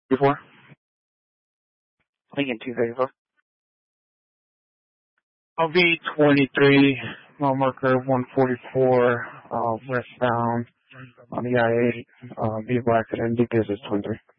Before? Lincoln 234. LV23, mile marker 144, westbound on the I-8, vehicle accident, DPS is 23.